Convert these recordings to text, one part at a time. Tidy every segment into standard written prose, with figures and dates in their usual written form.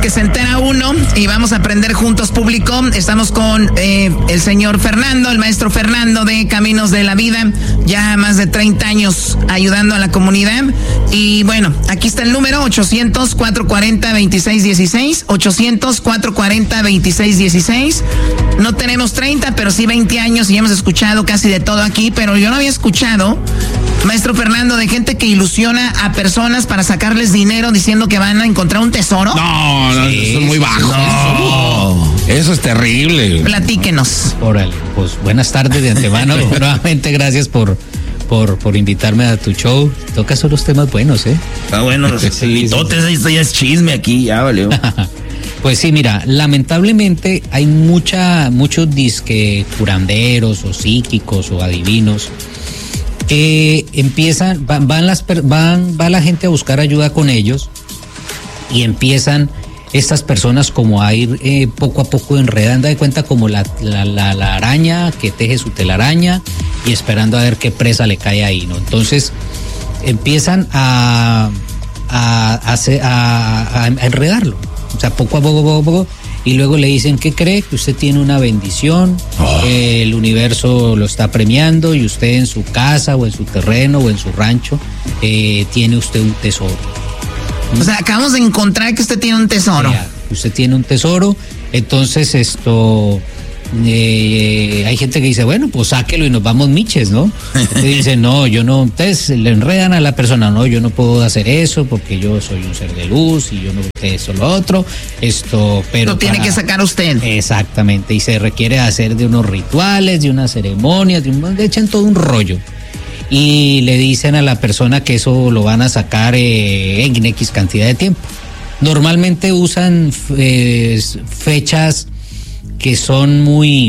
que se entera uno y vamos a aprender juntos, público. Estamos con el señor Fernando, el maestro Fernando de Caminos de la Vida, ya más de 30 años ayudando a la comunidad. Y bueno, aquí está el número 800-440-2616, 800-440-2616. No tenemos 30, pero sí 20 años y hemos escuchado casi de todo aquí, pero yo no había escuchado, maestro Fernando, de gente que ilusiona a personas para sacarles dinero diciendo que van a encontrar un tesoro. No, sí, eso es muy bajo. No, eso es terrible. Platíquenos. Órale, pues buenas tardes de antemano. Nuevamente gracias por invitarme a tu show. Tocas solo los temas buenos, ¿eh? Está bueno, esto ya es chisme aquí, ya valió. Pues sí, mira, lamentablemente hay muchos disque curanderos o psíquicos o adivinos que empiezan, va la gente a buscar ayuda con ellos y empiezan estas personas como a ir poco a poco enredando, de cuenta como la araña que teje su telaraña y esperando a ver qué presa le cae ahí, ¿no? Entonces empiezan a enredarlo, o sea, poco a poco, y luego le dicen, ¿qué cree? Que usted tiene una bendición, el universo lo está premiando y usted en su casa o en su terreno o en su rancho tiene usted un tesoro. O sea, acabamos de encontrar que usted tiene un tesoro. Usted tiene un tesoro, entonces hay gente que dice, bueno, pues sáquelo y nos vamos miches, ¿no? Y dice, no, yo no, entonces le enredan a la persona, no, yo no puedo hacer eso porque yo soy un ser de luz y yo no eso, lo otro, pero... Lo tiene que sacar usted. Exactamente, y se requiere hacer de unos rituales, de unas ceremonias, le echan todo un rollo. Y le dicen a la persona que eso lo van a sacar en X cantidad de tiempo. Normalmente fechas que son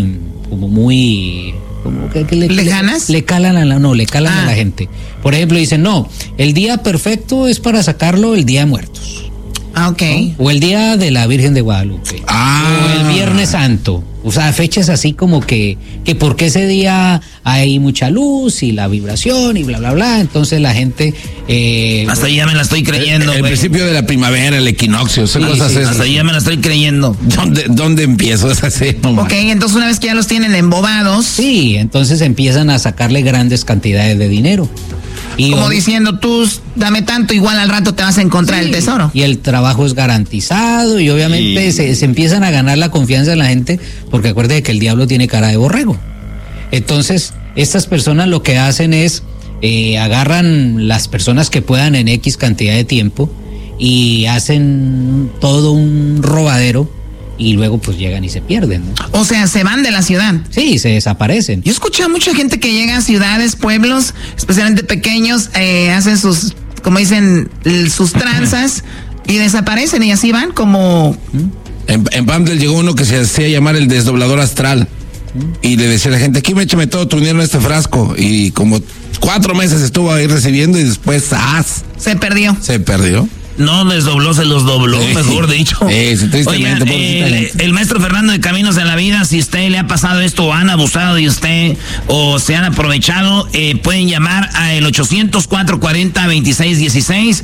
¿lejanas? Le calan a la gente. Por ejemplo, dicen, no, el día perfecto es para sacarlo el Día de Muertos. Ok. ¿No? O el Día de la Virgen de Guadalupe. O el Viernes Santo. O sea, fechas así como que porque ese día hay mucha luz y la vibración y bla, bla, bla. Entonces la gente... hasta ahí ya me la estoy creyendo. El principio de la primavera, el equinoccio, cosas esas. Hasta ahí ya me la estoy creyendo. ¿Dónde empiezo? Es así. Ok, entonces una vez que ya los tienen embobados... Sí, entonces empiezan a sacarle grandes cantidades de dinero. Y como diciendo, tú dame tanto, igual al rato te vas a encontrar el tesoro. Y el trabajo es garantizado y obviamente se empiezan a ganar la confianza de la gente, porque acuérdate que el diablo tiene cara de borrego. Entonces, estas personas lo que hacen es, agarran las personas que puedan en X cantidad de tiempo y hacen todo un robadero. Y luego pues llegan y se pierden, ¿no? O sea, se van de la ciudad. Sí, se desaparecen. Yo he escuchado a mucha gente que llega a ciudades, pueblos, especialmente pequeños, hacen sus, como dicen, sus tranzas y desaparecen y así van como... En Pamplel llegó uno que se hacía llamar el desdoblador astral y le decía a la gente, aquí échame todo tu dinero en este frasco, y como 4 meses estuvo ahí recibiendo y después se perdió. No desdobló, se los dobló, mejor dicho. Oigan, el maestro Fernando de Caminos en la Vida, si usted le ha pasado esto o han abusado de usted o se han aprovechado, pueden llamar al 800-440-2616,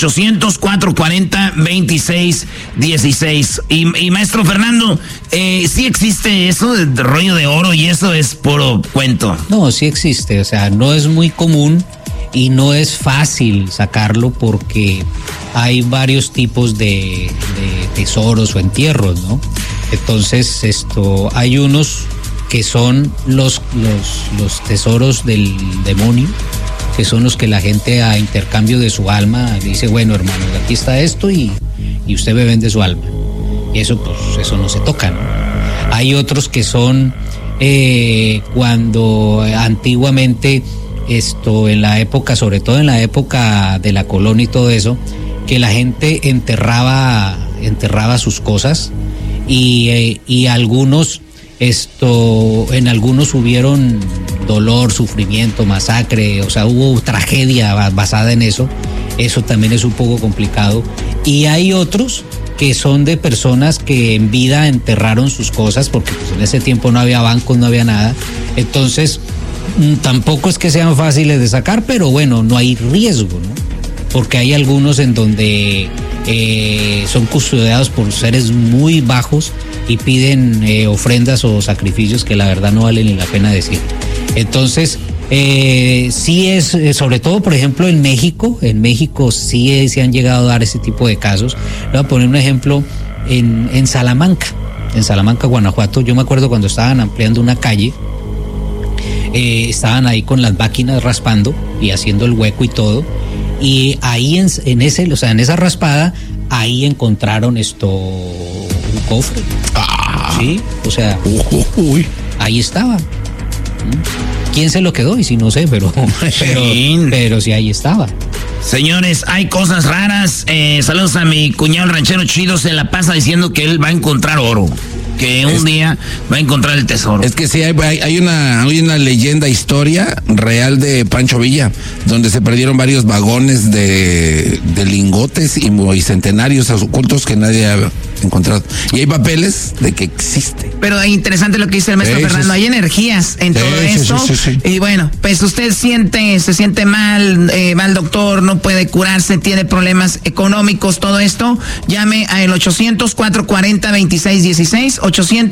800-440-2616. Y maestro Fernando, ¿sí existe eso, el rollo de oro, y eso es puro cuento? No, sí existe, o sea, no es muy común. Y no es fácil sacarlo porque hay varios tipos de tesoros o entierros, ¿no? Entonces, hay unos que son los tesoros del demonio, que son los que la gente a intercambio de su alma dice, bueno, hermano, aquí está esto y usted me vende su alma. Y eso, pues, eso no se toca, ¿no? Hay otros que son cuando antiguamente... en la época, sobre todo en la época de la colonia y todo eso, que la gente enterraba sus cosas y algunos, en algunos hubieron dolor, sufrimiento, masacre, o sea, hubo tragedia basada en eso. Eso también es un poco complicado. Y hay otros que son de personas que en vida enterraron sus cosas, porque pues, en ese tiempo no había bancos, no había nada. Entonces, tampoco es que sean fáciles de sacar, pero bueno, no hay riesgo, ¿no? Porque hay algunos en donde son custodiados por seres muy bajos y piden ofrendas o sacrificios que la verdad no vale ni la pena decir. Entonces, sí es, sobre todo, por ejemplo, en México sí se han llegado a dar ese tipo de casos. Le voy a poner un ejemplo en Salamanca, Guanajuato. Yo me acuerdo cuando estaban ampliando una calle, estaban ahí con las máquinas raspando y haciendo el hueco y todo, y ahí en esa raspada, ahí encontraron un cofre. Sí, o sea, ahí estaba. ¿Quién se lo quedó? Y si no sé, pero sí, ahí estaba. Señores, hay cosas raras. Saludos a mi cuñado el ranchero chido, se la pasa diciendo que él va a encontrar oro, que un día va a encontrar el tesoro. Es que sí, hay una leyenda, historia real de Pancho Villa, donde se perdieron varios vagones de lingotes y centenarios ocultos que nadie ha encontrado. Y hay papeles de que existe. Pero es interesante lo que dice el maestro Fernando, hay energías en todo esto. Sí. Y bueno, pues usted se siente mal, va al doctor, no puede curarse, tiene problemas económicos, todo esto, llame al 800-440-2616,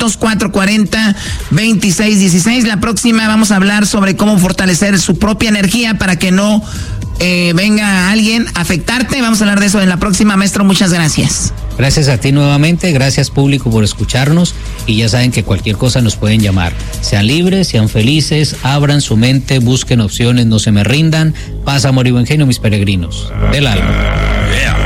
800-440-2616. La próxima vamos a hablar sobre cómo fortalecer su propia energía para que no venga alguien a afectarte. Vamos a hablar de eso en la próxima, maestro. Muchas gracias. Gracias a ti nuevamente, gracias público por escucharnos, y ya saben que cualquier cosa nos pueden llamar. Sean libres, sean felices, abran su mente, busquen opciones, no se me rindan. Paz, amor y buen genio, mis peregrinos del alma.